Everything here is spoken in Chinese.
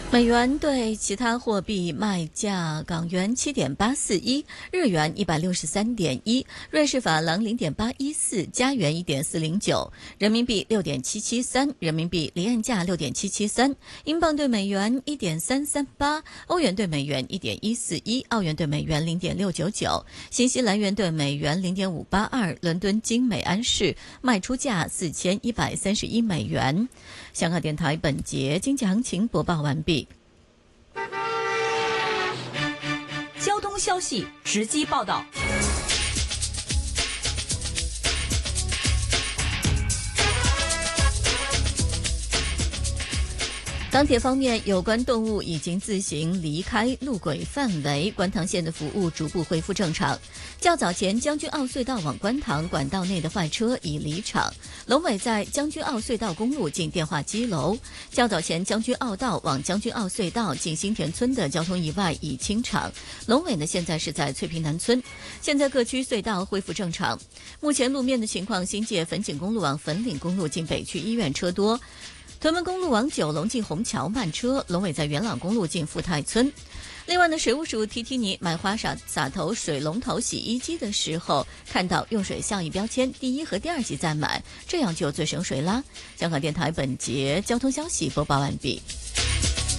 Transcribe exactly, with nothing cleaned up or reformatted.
美元对其他货币卖价：港元七点八四一，日元一百六十三点一，瑞士法郎零点八一四，加元一点四零九，人民币六点七七三，人民币离岸价六点七七三，英镑对美元一点三三八，欧元对美元一点一四一，澳元对美元零点六九九，新西兰元对美元零点五八二。伦敦金美安士卖出价四千一百三十一美元。香港电台本节经济行情播报完毕。 交通消息直击报道。 港铁方面，有关动物已经自行离开路轨范围，观塘线的服务逐步恢复正常。较早前，将军澳隧道往观塘管道内的坏车已离场。龙尾在将军澳隧道公路进电话机楼。较早前，将军澳道往将军澳隧道进新田村的交通意外已清场。龙尾呢，现在是在翠屏南村。现在各区隧道恢复正常。目前路面的情况，新界粉锦公路往粉岭公路进北区医院车多。屯门公路往九龙进虹桥慢车，龙尾在元朗公路进富泰村。另外呢，水务署提提你买花洒洒头水龙头洗衣机的时候，看到用水效益标签第一和第二级再买，这样就最省水啦。香港电台本节交通消息播报完毕。